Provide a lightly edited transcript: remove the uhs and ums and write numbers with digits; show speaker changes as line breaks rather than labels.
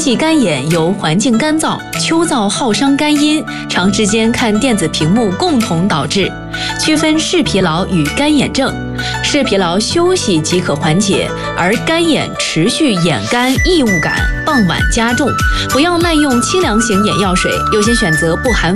季干眼由环境干燥、秋燥耗伤肝阴，长时间看电子屏幕共同导致。区分视疲劳与干眼症，视疲劳休息即可缓解，而干眼持续眼干异物感，傍晚加重。不要滥用清凉型眼药水，优先选择不含